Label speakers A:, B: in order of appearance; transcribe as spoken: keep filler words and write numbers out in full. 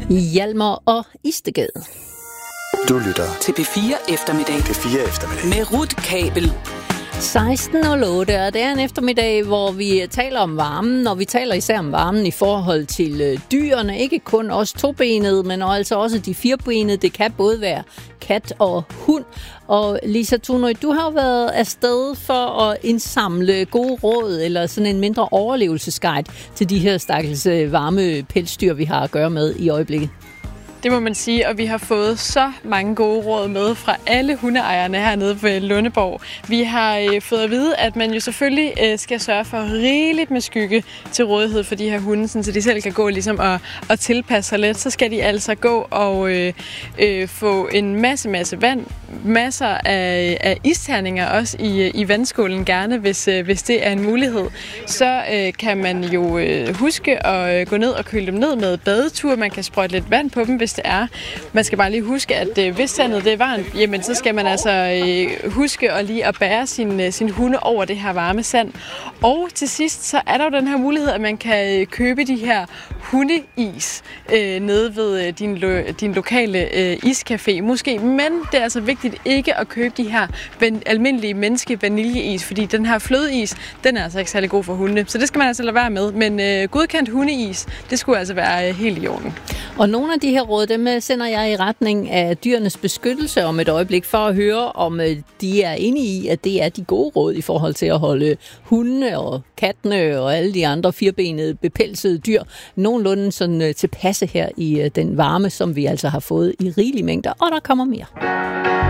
A: Hjalmar og Istegade.
B: Du lytter
C: til P fire Eftermiddag.
B: P fire Eftermiddag.
C: Med Ruth Kabel.
A: seksten nul otte, og det er en eftermiddag, hvor vi taler om varmen, og vi taler især om varmen i forhold til øh, dyrene. Ikke kun os tobenede, men altså også de firebenede. Det kan både være kat og hund. Og Lisa Thunø, du har været afsted for at indsamle gode råd, eller sådan en mindre overlevelsesguide til de her stakkels øh, varme pelsdyr, vi har at gøre med i øjeblikket.
D: Det må man sige, og vi har fået så mange gode råd med fra alle hundeejerne hernede ved Lundeborg. Vi har øh, fået at vide, at man jo selvfølgelig øh, skal sørge for rigeligt med skygge til rådighed for de her hunde, så de selv kan gå ligesom og, og tilpasse sig lidt. Så skal de altså gå og øh, øh, få en masse, masse vand, masser af, af isterninger også i, i vandskålen gerne, hvis, øh, hvis det er en mulighed. Så øh, kan man jo øh, huske at øh, gå ned og køle dem ned med badetur. Man kan sprøjte lidt vand på dem, hvis det er. Man skal bare lige huske, at øh, hvis sandet det er varmt, jamen så skal man altså øh, huske at lige at bære sin, øh, sin hunde over det her varme sand. Og til sidst, så er der jo den her mulighed, at man kan øh, købe de her hundeis øh, nede ved øh, din, lo, din lokale øh, iscafé måske. Men det er altså vigtigt ikke at købe de her van, almindelige menneske vaniljeis, fordi den her flødeis, den er altså ikke særlig god for hunde. Så det skal man altså lade være med. Men øh, godkendt hundeis, det skulle altså være øh, helt i orden.
A: Og nogle af de her råd, dem sender jeg i retning af Dyrenes Beskyttelse om et øjeblik, for at høre, om de er enige i, at det er de gode råd i forhold til at holde hundene og kattene og alle de andre firbenede, bepelsede dyr nogenlunde sådan tilpasse her i den varme, som vi altså har fået i rigelige mængder. Og der kommer mere.